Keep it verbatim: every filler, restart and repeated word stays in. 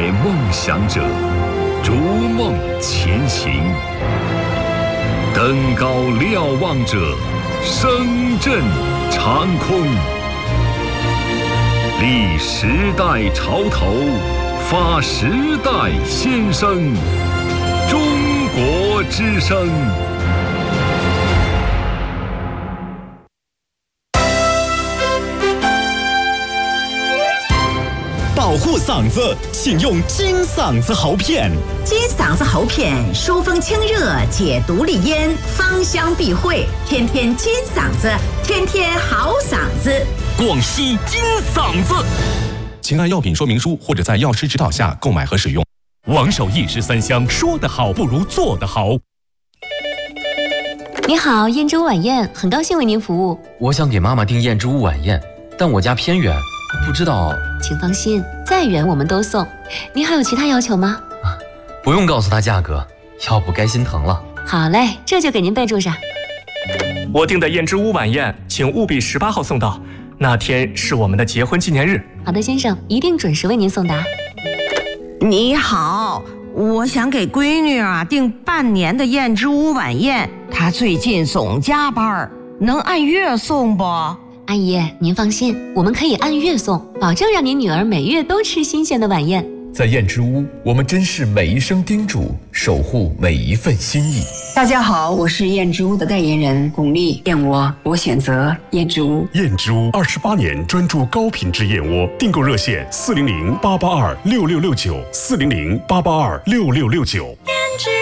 梦想者，逐梦前行。登高瞭望者，声震长空。立时代潮头，发时代先声。中国之声。 保护嗓子，请用金嗓子喉片。 金嗓子喉片疏风清热，解毒利咽，芳香避秽，天天金嗓子，天天好嗓子。 广西金嗓子，请按药品说明书或者在药师指导下购买和使用。 王守义十三香，说得好不如做得好。 你好，燕之屋晚宴，很高兴为您服务。 我想给妈妈订燕之屋晚宴，但我家偏远，不知道。 请放心，再远我们都送。您还有其他要求吗？ 啊，不用告诉他价格，要不该心疼了。 好嘞，这就给您备注上。 我订的燕之屋晚宴，请务必十八号送到，那天是我们的结婚纪念日。 好的，先生，一定准时为您送达。 你好，我想给闺女啊订半年的燕之屋晚宴，她最近总加班，能按月送不？ 阿姨，您放心，我们可以按月送，保证让您女儿每月都吃新鲜的晚宴。 在燕之屋，我们珍视每一声叮嘱，守护每一份心意。 大家好，我是燕之屋的代言人巩俐，燕窝我选择燕之屋。 燕之屋二十八年专注高品质燕窝，订购热线四零零八八二六六六九四零零八八二六六六九。